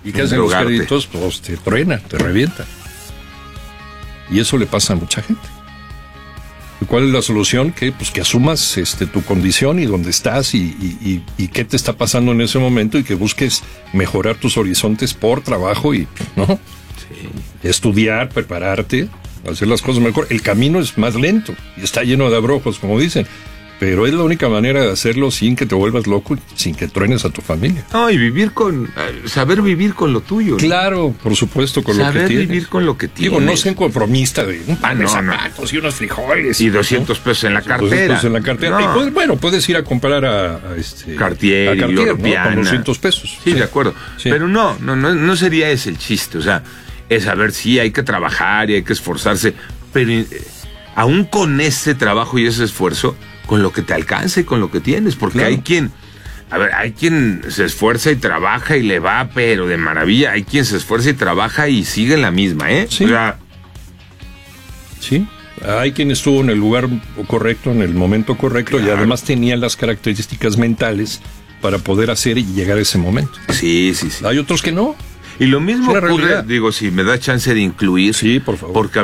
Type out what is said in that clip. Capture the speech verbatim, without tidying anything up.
¿Y qué hacen los créditos? Pues te truena, te revienta. Y eso le pasa a mucha gente. ¿Y cuál es la solución? Que pues que asumas este tu condición y dónde estás y, y, y, y qué te está pasando en ese momento y que busques mejorar tus horizontes por trabajo y, ¿no? Sí. Estudiar, prepararte, hacer las cosas mejor. El camino es más lento y está lleno de abrojos, como dicen. Pero es la única manera de hacerlo sin que te vuelvas loco, sin que truenes a tu familia. No, y vivir con... Saber vivir con lo tuyo, ¿no? Claro, por supuesto, con saber lo que tienes. Saber vivir con lo que tienes. Digo, no sean conformistas de un pan ah, no, de zapatos no. y unos frijoles. Y doscientos pesos en la cartera. doscientos pesos en la cartera. No. Y pues, bueno, puedes ir a comprar a, a este... Cartier, a Cartier, Europeana. ¿no? Con doscientos pesos. Sí, sí, de acuerdo. Sí. Pero no, no, no, no sería ese el chiste. O sea, es saber si sí, hay que trabajar y hay que esforzarse. Pero eh, aún con ese trabajo y ese esfuerzo... con lo que te alcance, con lo que tienes, porque claro. hay quien, a ver, hay quien se esfuerza y trabaja y le va, pero de maravilla, hay quien se esfuerza y trabaja y sigue en la misma, ¿eh? Sí. O sea, sí, hay quien estuvo en el lugar correcto, en el momento correcto, claro. y además tenía las características mentales para poder hacer y llegar a ese momento. Sí, sí, sí. Hay otros que no. Y lo mismo ocurre, digo, si me da chance de incluir. Sí, por favor. Porque